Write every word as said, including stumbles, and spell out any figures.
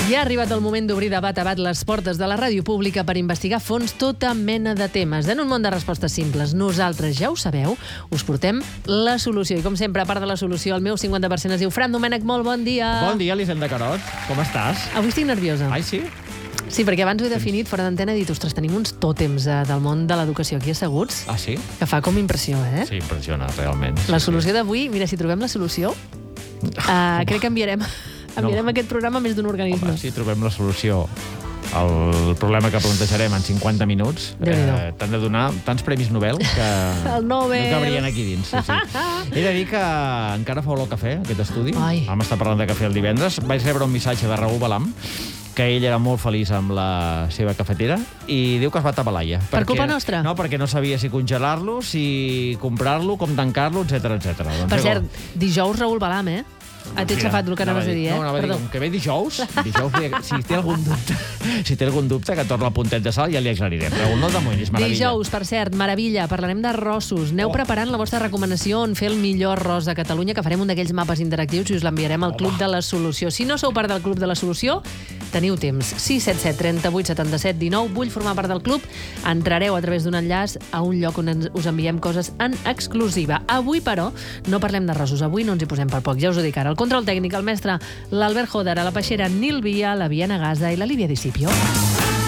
Ja ha arribat el moment d'obrir de bat a bat les portes de la ràdio pública per investigar a fons tota mena de temes. En un món de respostes simples, nosaltres, ja ho sabeu, us portem la solució. I com sempre, a part de la solució, el meu cinquanta per cent es diu Fran Domènech. Molt bon dia. Bon dia, Elisenda Carot. Com estàs? Avui estic nerviosa. Ai, sí? Sí, perquè abans ho he definit fora d'antena i he dit, ostres, tenim uns tòtems eh, del món de l'educació aquí asseguts. Ah, sí? Que fa com impressió, eh? Sí, impressiona, realment. La solució d'avui, mira, si trobem la solució, uh, crec que enviarem... Enviarem no. aquest programa a més d'un organisme. Home, si trobem la solució al problema que plantejarem en cinquanta minuts, eh, t'han de donar tants premis Nobel que el Nobel. no cabrien aquí dins. Sí, sí. He de dir que encara fa olor a cafè, aquest estudi. Ai. Vam estar parlant de cafè el divendres. Vaig rebre un missatge de Raül Balam, que ell era molt feliç amb la seva cafetera, i diu que es va tapar l'aia. Per culpa nostra? No, perquè no sabia si congelar-lo, si comprar-lo, com tancar-lo, etcètera, etcètera. Doncs per cert, dijous Raül Balam, eh? Ah, t'he xafat el que anaves a dir, eh? No, anava a dir, com que ve dijous, dijous si té algun dubte, si té algun dubte, que torna al puntet de sal, ja li aclarirem. Però no demonis, meravella. Dijous, per cert, meravella, parlarem d'arrossos. Aneu oh. preparant la vostra recomanació on fer el millor arròs de Catalunya, que farem un d'aquells mapes interactius i us l'enviarem al Club de la Solució. Si no sou part del Club de la Solució, teniu temps. sis set set, trenta-vuit, setanta-set, dinou. Vull formar part del club. Entrareu a través d'un enllaç a un lloc on ens, us enviem coses en exclusiva. Avui, però, no parlem d'arrossos. Avui no ens hi posem per poc, ja us ho dic ara. El control tècnic, el mestre l'Albert Joder, a la peixera Nil Via, la Viana Gaza i la Lídia Discipio.